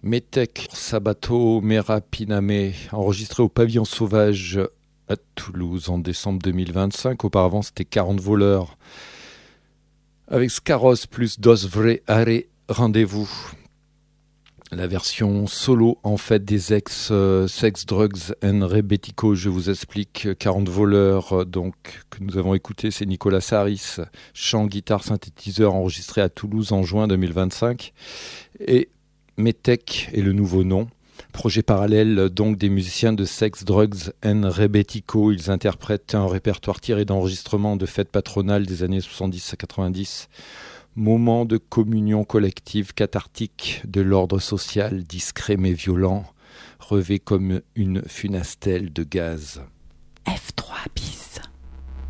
Metek Sabato Merapiname, enregistré au Pavillon Sauvage à Toulouse en décembre 2025. Auparavant, c'était 40 voleurs avec Scaros plus Dos Vre Are Rendez-vous. La version solo en fait des Sex, Drugs and Rebetico, je vous explique. 40 voleurs donc que nous avons écouté, c'est Nicolas Saris, chant, guitare, synthétiseur, enregistré à Toulouse en juin 2025. Et Metek est le nouveau nom. Projet parallèle donc des musiciens de Sex, Drugs and Rebetico. Ils interprètent un répertoire tiré d'enregistrements de fêtes patronales des années 70 à 90. Moment de communion collective cathartique de l'ordre social, discret mais violent, revêt comme une funastelle de gaz. F3 bis.